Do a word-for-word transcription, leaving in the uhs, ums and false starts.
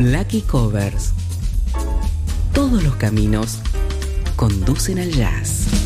Blackie Covers. Todos los caminos conducen al jazz.